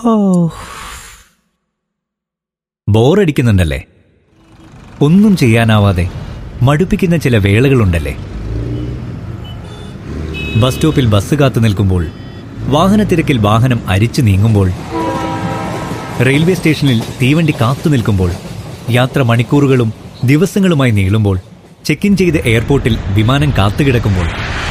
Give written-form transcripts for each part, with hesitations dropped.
ഓ, ബോറടിക്കുന്നുണ്ടല്ലേ? ഒന്നും ചെയ്യാനാവാതെ മടുപ്പിക്കുന്ന ചില വേളകളുണ്ടല്ലേ? ബസ് സ്റ്റോപ്പിൽ ബസ് കാത്തു നിൽക്കുമ്പോൾ, വാഹനത്തിരക്കിൽ വാഹനം അരിച്ചു നീങ്ങുമ്പോൾ, റെയിൽവേ സ്റ്റേഷനിൽ തീവണ്ടി കാത്തു നിൽക്കുമ്പോൾ, യാത്ര മണിക്കൂറുകളും ദിവസങ്ങളുമായി നീളുമ്പോൾ, ചെക്ക് ഇൻ ചെയ്ത് എയർപോർട്ടിൽ വിമാനം കാത്തുകിടക്കുമ്പോൾ,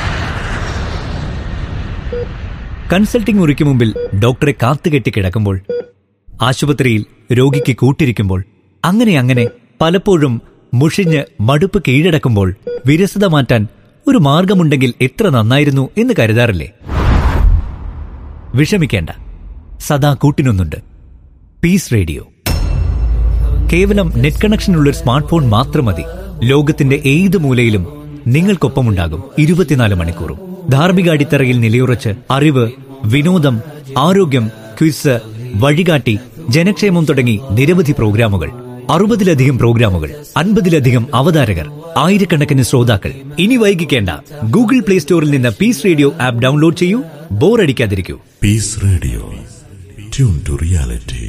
കൺസൾട്ടിംഗ് മുറിക്ക് മുമ്പിൽ ഡോക്ടറെ കാത്തുകെട്ടി കിടക്കുമ്പോൾ, ആശുപത്രിയിൽ രോഗിക്ക് കൂട്ടിരിക്കുമ്പോൾ, അങ്ങനെ പലപ്പോഴും മുഷിഞ്ഞ് മടുപ്പ് കീഴടക്കുമ്പോൾ വിരസത മാറ്റാൻ ഒരു മാർഗമുണ്ടെങ്കിൽ എത്ര നന്നായിരുന്നു എന്ന് കരുതാറില്ലേ? വിഷമിക്കേണ്ട, സദാ കൂട്ടിനൊന്നുണ്ട്. Piece radio. കേവലം നെറ്റ് കണക്ഷനുള്ളൊരു സ്മാർട്ട് ഫോൺ മാത്രം മതി. ലോകത്തിന്റെ ഏത് മൂലയിലും നിങ്ങൾക്കൊപ്പമുണ്ടാകും 24 മണിക്കൂറും. ധാർമ്മിക അടിത്തറയിൽ നിലയുറച്ച് അറിവ്, വിനോദം, ആരോഗ്യം, ക്വിസ്, വഴികാട്ടി, ജനക്ഷേമം തുടങ്ങി നിരവധി പ്രോഗ്രാമുകൾ. 60-ലധികം പ്രോഗ്രാമുകൾ, 50-ലധികം അവതാരകർ, ആയിരക്കണക്കിന് ശ്രോതാക്കൾ. ഇനി വൈകിക്കേണ്ട, ഗൂഗിൾ പ്ലേ സ്റ്റോറിൽ നിന്ന് പീസ് റേഡിയോ ആപ്പ് ഡൗൺലോഡ് ചെയ്യൂ. ബോറടിക്കാതിരിക്കൂ. Piece radio, tune to reality.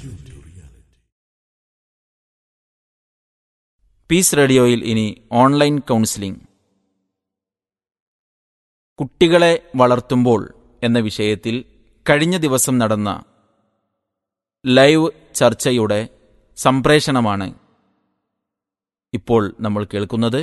Piece റേഡിയോയിൽ ഇനി ഓൺലൈൻ കൗൺസിലിംഗ്. കുട്ടികളെ വളർത്തുമ്പോൾ എന്ന വിഷയത്തിൽ കഴിഞ്ഞ ദിവസം നടന്ന ലൈവ് ചർച്ചയുടെ സംപ്രേഷണമാണ് ഇപ്പോൾ നമ്മൾ കേൾക്കുന്നത്.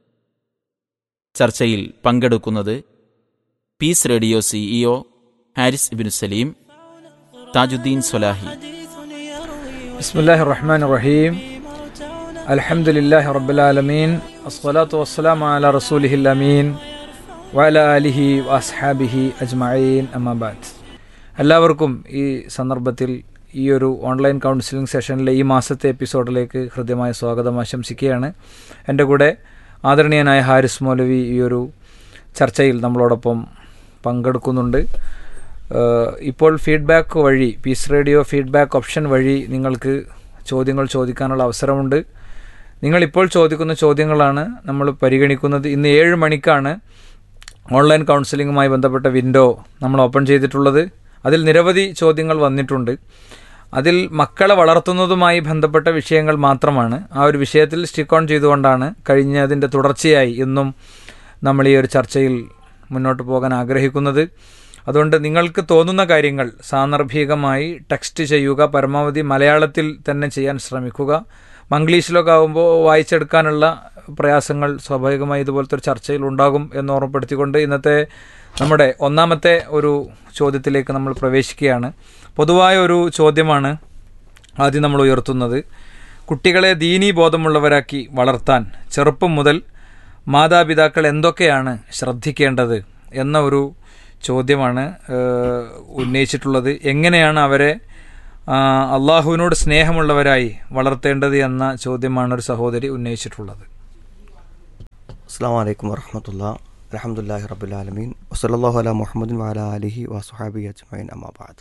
ചർച്ചയിൽ പങ്കെടുക്കുന്നത് piece radio CEO Haris Ibnu Saleem, Thajudheen സ്വലാഹി. ബിസ്മില്ലാഹിർ റഹ്മാനിർ റഹീം. അൽഹംദുലില്ലാഹി റബ്ബിൽ ആലമീൻ. അസ്സലാത്തു വസ്സലാമു അലാ റസൂലിഹിൽ അമീൻ വഅലാ ആലിഹി വഅസ്ഹാബിഹി അജ്മഈൻ. അമ്മാ ബഅദ്. എല്ലാവർക്കും ഈ സന്ദർഭത്തിൽ ഈ ഒരു ഓൺലൈൻ കൗൺസിലിംഗ് സെഷനിലെ ഈ മാസത്തെ എപ്പിസോഡിലേക്ക് ഹൃദ്യമായ സ്വാഗതം ആശംസിക്കുകയാണ്. എൻ്റെ കൂടെ ആദരണീയനായ ഹാരിസ് മൗലവി ഈ ഒരു ചർച്ചയിൽ നമ്മളോടൊപ്പം പങ്കെടുക്കുന്നുണ്ട്. ഇപ്പോൾ ഫീഡ്ബാക്ക് വഴി, പീസ് റേഡിയോ ഫീഡ്ബാക്ക് ഓപ്ഷൻ വഴി നിങ്ങൾക്ക് ചോദ്യങ്ങൾ ചോദിക്കാനുള്ള അവസരമുണ്ട്. നിങ്ങളിപ്പോൾ ചോദിക്കുന്ന ചോദ്യങ്ങളാണ് നമ്മൾ പരിഗണിക്കുന്നത്. ഇന്ന് 7 മണിക്കാണ് ഓൺലൈൻ കൗൺസിലിങ്ങുമായി ബന്ധപ്പെട്ട വിൻഡോ നമ്മൾ ഓപ്പൺ ചെയ്തിട്ടുള്ളത്. അതിൽ നിരവധി ചോദ്യങ്ങൾ വന്നിട്ടുണ്ട്. അതിൽ മക്കളെ വളർത്തുന്നതുമായി ബന്ധപ്പെട്ട വിഷയങ്ങൾ മാത്രമാണ്. ആ ഒരു വിഷയത്തിൽ സ്റ്റിക്ക് ഓൺ ചെയ്തുകൊണ്ടാണ് കഴിഞ്ഞതിൻ്റെ തുടർച്ചയായി ഇന്നും നമ്മൾ ഈ ഒരു ചർച്ചയിൽ മുന്നോട്ട് പോകാൻ ആഗ്രഹിക്കുന്നത്. അതുകൊണ്ട് നിങ്ങൾക്ക് തോന്നുന്ന കാര്യങ്ങൾ സാന്ദർഭികമായി ടെക്സ്റ്റ് ചെയ്യുക. പരമാവധി മലയാളത്തിൽ തന്നെ ചെയ്യാൻ ശ്രമിക്കുക. മംഗ്ലീഷിലൊക്കെ ആകുമ്പോൾ വായിച്ചെടുക്കാനുള്ള പ്രയാസങ്ങൾ സ്വാഭാവികമായി ഇതുപോലത്തെ ഒരു ചർച്ചയിൽ ഉണ്ടാകും എന്ന് ഓർമ്മപ്പെടുത്തിക്കൊണ്ട് ഇന്നത്തെ നമ്മുടെ ഒന്നാമത്തെ ഒരു ചോദ്യത്തിലേക്ക് നമ്മൾ പ്രവേശിക്കുകയാണ്. പൊതുവായ ഒരു ചോദ്യമാണ് ആദ്യം നമ്മൾ ഉയർത്തുന്നത്. കുട്ടികളെ ദീനീ ബോധമുള്ളവരാക്കി വളർത്താൻ ചെറുപ്പം മുതൽ മാതാപിതാക്കൾ എന്തൊക്കെയാണ് ശ്രദ്ധിക്കേണ്ടത് എന്ന ഒരു ചോദ്യമാണ് ഉന്നയിച്ചിട്ടുള്ളത്. എങ്ങനെയാണ് അവരെ അള്ളാഹുവിനോട് സ്നേഹമുള്ളവരായി വളർത്തേണ്ടത് എന്ന ചോദ്യമാണ് ഒരു സഹോദരി ഉന്നയിച്ചിട്ടുള്ളത്. അസ്സലാമു അലൈക്കും വറഹ്മത്തുള്ളാഹി. അൽഹംദുലില്ലാഹി റബ്ബിൽ ആലമീൻ വസല്ലല്ലാഹു അലാ മുഹമ്മദിൻ വഅലാ ആലിഹി വസ്വഹാബിഹി അജ്മഈൻ. അമ്മാ ബഅദ്.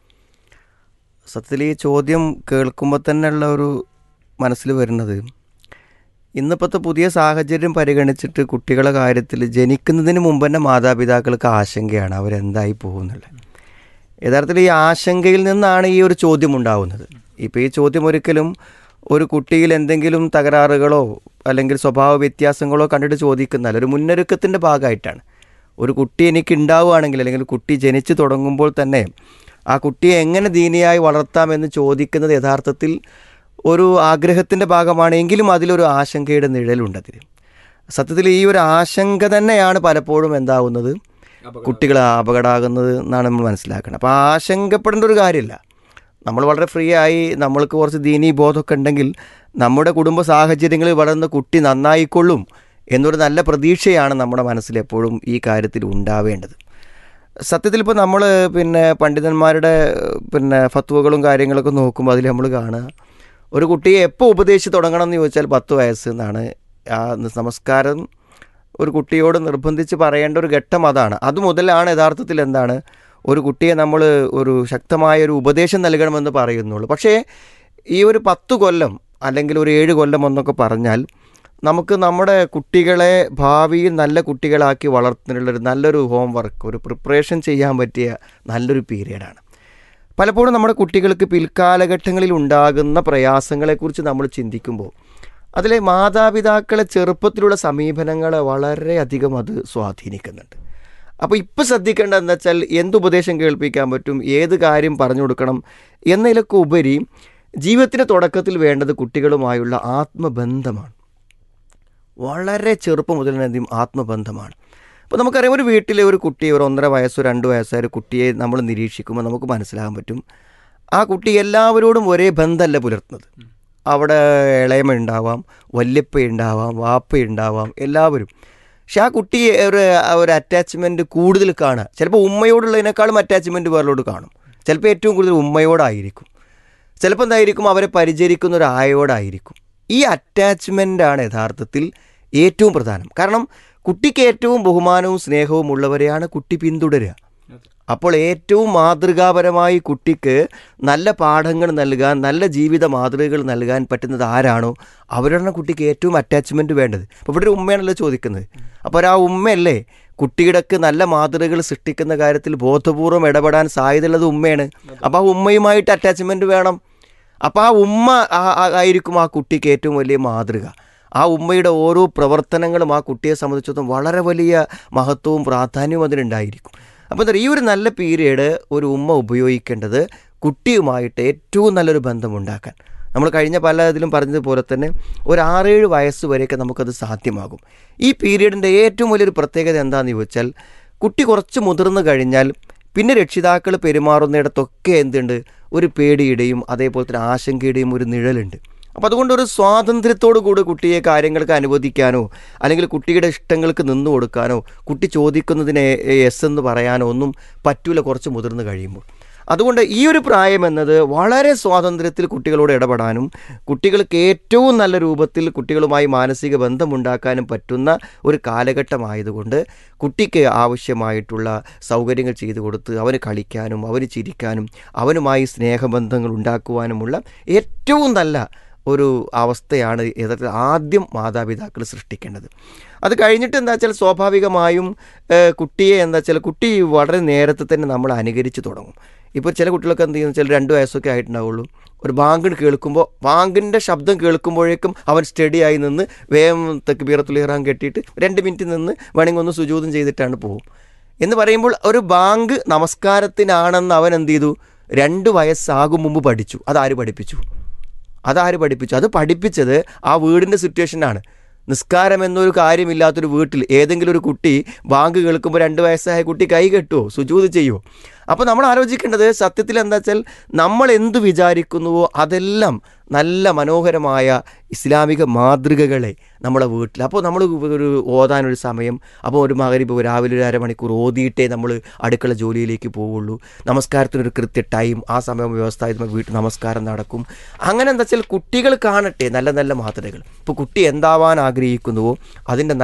സത്യത്തിൽ ഈ ചോദ്യം കേൾക്കുമ്പോൾ തന്നെയുള്ള ഒരു മനസ്സിൽ വരുന്നത്, ഇന്നിപ്പോഴത്തെ പുതിയ സാഹചര്യം പരിഗണിച്ചിട്ട് കുട്ടികളുടെ കാര്യത്തിൽ ജനിക്കുന്നതിന് മുമ്പ് തന്നെ മാതാപിതാക്കൾക്ക് ആശങ്കയാണ് അവരെന്തായി പോകുന്നുള്ളത്. യഥാർത്ഥത്തിൽ ഈ ആശങ്കയിൽ നിന്നാണ് ഈ ഒരു ചോദ്യം ഉണ്ടാവുന്നത്. ഇപ്പോൾ ഈ ചോദ്യം ഒരിക്കലും ഒരു കുട്ടിയിൽ എന്തെങ്കിലും തകരാറുകളോ അല്ലെങ്കിൽ സ്വഭാവ വ്യത്യാസങ്ങളോ കണ്ടിട്ട് ചോദിക്കുന്നതല്ല, ഒരു മുന്നൊരുക്കത്തിൻ്റെ ഭാഗമായിട്ടാണ്. ഒരു കുട്ടി എനിക്ക് ഉണ്ടാവുകയാണെങ്കിൽ അല്ലെങ്കിൽ കുട്ടി ജനിച്ചു തുടങ്ങുമ്പോൾ തന്നെ ആ കുട്ടിയെ എങ്ങനെ ദീനിയായി വളർത്താമെന്ന് ചോദിക്കുന്നത് യഥാർത്ഥത്തിൽ ഒരു ആഗ്രഹത്തിൻ്റെ ഭാഗമാണെങ്കിലും അതിലൊരു ആശങ്കയുടെ നിഴലുണ്ട് അതിൽ. സത്യത്തിൽ ഈ ഒരു ആശങ്ക തന്നെയാണ് പലപ്പോഴും എന്താവുന്നത്, കുട്ടികൾ അപകടമാകുന്നത് എന്നാണ് നമ്മൾ മനസ്സിലാക്കുന്നത്. അപ്പോൾ ആശങ്കപ്പെടേണ്ട ഒരു കാര്യമില്ല. നമ്മൾ വളരെ ഫ്രീ ആയി നമ്മൾക്ക് കുറച്ച് ദീനീ ബോധമൊക്കെ ഉണ്ടെങ്കിൽ നമ്മുടെ കുടുംബ സാഹചര്യങ്ങളിൽ വളർന്ന കുട്ടി നന്നായിക്കൊള്ളും എന്നൊരു നല്ല പ്രതീക്ഷയാണ് നമ്മുടെ മനസ്സിൽ എപ്പോഴും ഈ കാര്യത്തിൽ ഉണ്ടാവേണ്ടത്. സത്യത്തിൽ ഇപ്പോൾ നമ്മൾ പണ്ഡിതന്മാരുടെ ഫത്വകളും കാര്യങ്ങളൊക്കെ നോക്കുമ്പോൾ അതിൽ നമ്മൾ കാണുക, ഒരു കുട്ടിയെ എപ്പോൾ ഉപദേശിച്ച് തുടങ്ങണം എന്ന് ചോദിച്ചാൽ 10 വയസ്സ് എന്നാണ്. ആ നമസ്കാരം ഒരു കുട്ടിയോട് നിർബന്ധിച്ച് പറയേണ്ട ഒരു ഘട്ടം അതാണ്. അതുമുതലാണ് യഥാർത്ഥത്തിൽ എന്താണ് ഒരു കുട്ടിയെ നമ്മൾ ഒരു ശക്തമായൊരു ഉപദേശം നൽകണമെന്ന് പറയുന്നുള്ളൂ. പക്ഷേ ഈ ഒരു 10 കൊല്ലം അല്ലെങ്കിൽ ഒരു 7 കൊല്ലം എന്നൊക്കെ പറഞ്ഞാൽ നമുക്ക് നമ്മുടെ കുട്ടികളെ ഭാവിയിൽ നല്ല കുട്ടികളാക്കി വളർത്തുന്നതിനുള്ളൊരു നല്ലൊരു ഹോംവർക്ക്, ഒരു പ്രിപ്പറേഷൻ ചെയ്യാൻ പറ്റിയ നല്ലൊരു പീരീഡാണ്. പലപ്പോഴും നമ്മുടെ കുട്ടികൾക്ക് പിൽക്കാലഘട്ടങ്ങളിൽ ഉണ്ടാകുന്ന പ്രയാസങ്ങളെക്കുറിച്ച് നമ്മൾ ചിന്തിക്കുമ്പോൾ അതിലെ മാതാപിതാക്കളെ ചെറുപ്പത്തിലുള്ള സമീപനങ്ങളെ വളരെയധികം അത് സ്വാധീനിക്കുന്നുണ്ട്. അപ്പോൾ ഇപ്പോൾ ശ്രദ്ധിക്കേണ്ടത് എന്താ വെച്ചാൽ എന്തുപദേശം കേൾപ്പിക്കാൻ പറ്റും, ഏത് കാര്യം പറഞ്ഞു കൊടുക്കണം എന്നതിലൊക്കെ ഉപരി ജീവിതത്തിൻ്റെ തുടക്കത്തിൽ വേണ്ടത് കുട്ടികളുമായുള്ള ആത്മബന്ധമാണ്. വളരെ ചെറുപ്പം മുതൽ തന്നെ ആത്മബന്ധമാണ്. അപ്പോൾ നമുക്കറിയാം, ഒരു വീട്ടിലെ ഒരു കുട്ടിയെ, ഒരു 1.5 വയസ്സോ 2 വയസ്സായ ഒരു കുട്ടിയെ നമ്മൾ നിരീക്ഷിക്കുമ്പോൾ നമുക്ക് മനസ്സിലാകാൻ പറ്റും, ആ കുട്ടി എല്ലാവരോടും ഒരേ ബന്ധമല്ല പുലർത്തുന്നത്. അവിടെ ഇളയമ ഉണ്ടാവാം, വല്യപ്പ ഉണ്ടാവാം, വാപ്പ ഉണ്ടാവാം, എല്ലാവരും. പക്ഷെ ആ കുട്ടിയെ ഒരു അറ്റാച്ച്മെൻറ്റ് കൂടുതൽ കാണുക, ചിലപ്പോൾ ഉമ്മയോടുള്ളതിനേക്കാളും അറ്റാച്ച്മെൻറ്റ് വേറോട് കാണും. ചിലപ്പോൾ ഏറ്റവും കൂടുതൽ ഉമ്മയോടായിരിക്കും, ചിലപ്പോൾ എന്തായിരിക്കും അവരെ പരിചരിക്കുന്ന ഒരു ആയോടായിരിക്കും. ഈ അറ്റാച്ച്മെൻറ്റാണ് യഥാർത്ഥത്തിൽ ഏറ്റവും പ്രധാനം. കാരണം കുട്ടിക്ക് ഏറ്റവും ബഹുമാനവും സ്നേഹവും ഉള്ളവരെയാണ് കുട്ടി പിന്തുടരുക. അപ്പോൾ ഏറ്റവും മാതൃകാപരമായി കുട്ടിക്ക് നല്ല പാഠങ്ങൾ നൽകാൻ, നല്ല ജീവിത മാതൃകകൾ നൽകാൻ പറ്റുന്നത് ആരാണോ അവരാണ് കുട്ടിക്ക് ഏറ്റവും അറ്റാച്ച്മെൻറ്റ് വേണ്ടത്. അപ്പോൾ ഇവിടെ ഒരു ഉമ്മയാണല്ലോ ചോദിക്കുന്നത്. അപ്പോൾ ആ ഉമ്മയല്ലേ കുട്ടിയുടെക്ക് നല്ല മാതൃകകൾ സൃഷ്ടിക്കുന്ന കാര്യത്തിൽ ബോധപൂർവം ഇടപെടാൻ സാധ്യതയുള്ളത് ഉമ്മയാണ്. അപ്പോൾ ആ ഉമ്മയുമായിട്ട് അറ്റാച്ച്മെൻറ്റ് വേണം. അപ്പോൾ ആ ഉമ്മ ആയിരിക്കും ആ കുട്ടിക്ക് ഏറ്റവും വലിയ മാതൃക. ആ ഉമ്മയുടെ ഓരോ പ്രവർത്തനങ്ങളും ആ കുട്ടിയെ സംബന്ധിച്ചിടത്തോളം വളരെ വലിയ മഹത്വവും പ്രാധാന്യവും അതിനുണ്ടായിരിക്കും. അപ്പോൾ എന്താ പറയുക, ഈ ഒരു നല്ല പീരീഡ് ഒരു ഉമ്മ ഉപയോഗിക്കേണ്ടത് കുട്ടിയുമായിട്ട് ഏറ്റവും നല്ലൊരു ബന്ധമുണ്ടാക്കാൻ. നമ്മൾ കഴിഞ്ഞ പല ഇതിലും പറഞ്ഞതുപോലെ തന്നെ ഒരു 6-7 വയസ്സ് വരെയൊക്കെ നമുക്കത് സാധ്യമാകും. ഈ പീരീഡിൻ്റെ ഏറ്റവും വലിയൊരു പ്രത്യേകത എന്താണെന്ന് ചോദിച്ചാൽ, കുട്ടി കുറച്ച് മുതിർന്നു കഴിഞ്ഞാൽ പിന്നെ രക്ഷിതാക്കൾ പെരുമാറുന്നിടത്തൊക്കെ എന്തുണ്ട്, ഒരു പേടിയുടെയും അതേപോലെ തന്നെ ആശങ്കയുടെയും ഒരു നിഴലുണ്ട്. അപ്പോൾ അതുകൊണ്ട് ഒരു സ്വാതന്ത്ര്യത്തോടു കൂടി കുട്ടിയെ കാര്യങ്ങൾക്ക് അനുവദിക്കാനോ അല്ലെങ്കിൽ കുട്ടിയുടെ ഇഷ്ടങ്ങൾക്ക് നിന്നു കൊടുക്കാനോ കുട്ടി ചോദിക്കുന്നതിന് യെസ് എന്ന് പറയാനോ ഒന്നും പറ്റൂല കുറച്ച് മുതിർന്നു കഴിയുമ്പോൾ. അതുകൊണ്ട് ഈ ഒരു പ്രായം എന്നത് വളരെ സ്വാതന്ത്ര്യത്തിൽ കുട്ടികളോട് ഇടപെടാനും കുട്ടികൾക്ക് ഏറ്റവും നല്ല രൂപത്തിൽ കുട്ടികളുമായി മാനസിക ബന്ധമുണ്ടാക്കാനും പറ്റുന്ന ഒരു കാലഘട്ടമായതുകൊണ്ട് കുട്ടിക്ക് ആവശ്യമായിട്ടുള്ള സൗകര്യങ്ങൾ ചെയ്തു കൊടുത്ത് അവന് കളിക്കാനും അവന് ചിരിക്കാനും അവനുമായി സ്നേഹബന്ധങ്ങൾ ഉണ്ടാക്കുവാനുമുള്ള ഏറ്റവും നല്ല ഒരു അവസ്ഥയാണ് യഥാർത്ഥത്തിൽ ആദ്യം മാതാപിതാക്കൾ സൃഷ്ടിക്കേണ്ടത്. അത് കഴിഞ്ഞിട്ട് എന്താ വെച്ചാൽ സ്വാഭാവികമായും കുട്ടിയെ എന്താ വെച്ചാൽ കുട്ടി വളരെ നേരത്തെ തന്നെ നമ്മൾ അനുകരിച്ച് തുടങ്ങും. ഇപ്പോൾ ചില കുട്ടികളൊക്കെ എന്ത് ചെയ്യുന്നു വെച്ചാൽ 2 വയസ്സൊക്കെ ആയിട്ടുണ്ടാവുള്ളൂ, ഒരു ബാങ്ക് കേൾക്കുമ്പോൾ ബാങ്കിൻ്റെ ശബ്ദം കേൾക്കുമ്പോഴേക്കും അവൻ സ്റ്റഡിയായി നിന്ന് വേഗം തക്ബീറത്തുൽ ഇഹ്റാം കെട്ടിയിട്ട് 2 മിനിറ്റ് നിന്ന് വേണമെങ്കിൽ ഒന്ന് സുജൂദും ചെയ്തിട്ടാണ് പോകും. എന്ന് പറയുമ്പോൾ ഒരു ബാങ്ക് നമസ്കാരത്തിനാണെന്ന് അവൻ എന്ത് ചെയ്തു, 2 വയസ്സാകും മുമ്പ് പഠിച്ചു. അതാര് പഠിപ്പിച്ചു? അത് പഠിപ്പിച്ചത് ആ വീടിൻ്റെ സിറ്റുവേഷനാണ്. നിസ്കാരം എന്നൊരു കാര്യമില്ലാത്തൊരു വീട്ടിൽ ഏതെങ്കിലും ഒരു കുട്ടി ബാങ്ക് കേൾക്കുമ്പോൾ 2 വയസ്സായ കുട്ടി കൈ കെട്ടുമോ, സുജൂദ് ചെയ്യുമോ? അപ്പോൾ നമ്മൾ ആലോചിക്കേണ്ടത് സത്യത്തിൽ എന്താ വെച്ചാൽ നമ്മൾ എന്ത് വിചാരിക്കുന്നുവോ അതെല്ലാം നല്ല മനോഹരമായ ഇസ്ലാമിക മാതൃകകളെ നമ്മളെ വീട്ടിൽ. അപ്പോൾ നമ്മൾ ഒരു ഓതാനൊരു സമയം, അപ്പോൾ ഒരു മഗ്‌രിബ് രാവിലെ ഒരു അരമണിക്കൂർ ഓതിയിട്ടേ നമ്മൾ അടുക്കള ജോലിയിലേക്ക് പോവുള്ളൂ. നമസ്കാരത്തിനൊരു കൃത്യ ടൈം, ആ സമയം വ്യവസ്ഥാപിതമായി വീട്ടിൽ നമസ്കാരം നടക്കും. അങ്ങനെ എന്താ വെച്ചാൽ കുട്ടികൾ കാണട്ടെ നല്ല നല്ല മാതൃകകൾ. ഇപ്പോൾ കുട്ടി എന്താവാൻ ആഗ്രഹിക്കുന്നുവോ അതിൻ്റെ